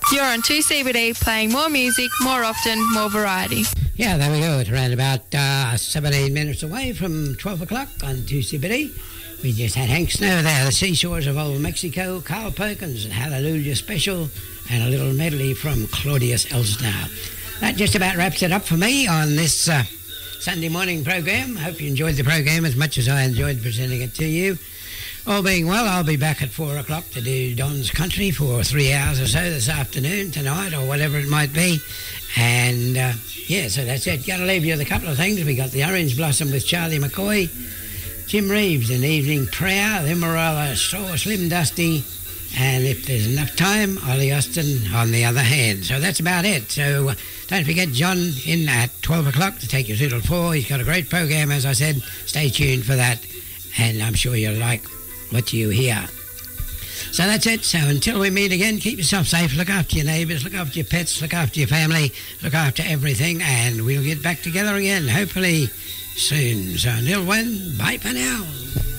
You're on 2CBD, playing more music, more often, more variety. Yeah, there we go. It's around about 17 minutes away from 12 o'clock on 2CBD. We just had Hank Snow there, the Seashores of Old Mexico, Carl Perkins, and Hallelujah Special, and a little medley from Claudius Elsner. That just about wraps it up for me on this Sunday morning program. Hope you enjoyed the program as much as I enjoyed presenting it to you. All being well, I'll be back at 4 o'clock to do Don's Country for 3 hours or so this afternoon, tonight, or whatever it might be. And, so that's it. Got to leave you with a couple of things. We got the Orange Blossom with Charlie McCoy, Jim Reeves, An Evening Prayer, the Immorala, Slim Dusty, and if there's enough time, Ollie Austin on the other hand. So that's about it. So don't forget John in at 12 o'clock to take you through till 4. He's got a great program, as I said. Stay tuned for that, and I'm sure you'll like what you hear. So that's it. So until we meet again, keep yourself safe, look after your neighbours, look after your pets, look after your family, look after everything, and we'll get back together again, hopefully soon. So until when, bye for now.